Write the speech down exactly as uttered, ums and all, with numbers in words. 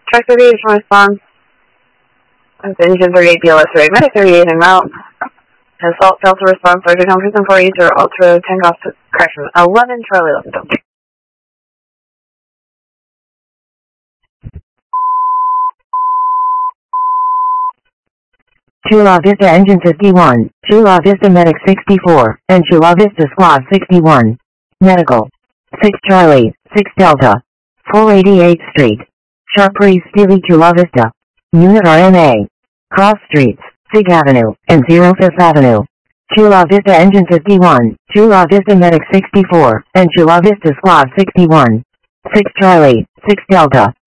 Track thirty-eight is response. Engine thirty-eight, B L S thirty-eight, Medic thirty-eight en route. Assault Delta response, Sergeant Humphreys and four eight zero, Ultra tank off to crash from eleven, Charlie eleven, Delta. Chula Vista Engine fifty-one, Chula Vista Medic sixty-four, and Chula Vista Squad sixty-one. Medical. six Charlie, six Delta. four eighty-eighth Street. Sharpreeve Steely Chula Vista. Unit R N A. Cross Streets, Fig Avenue, and zero Fifth Avenue. Chula Vista Engine fifty-one, Chula Vista Medic sixty-four, and Chula Vista Squad sixty-one. six Charlie, six Delta.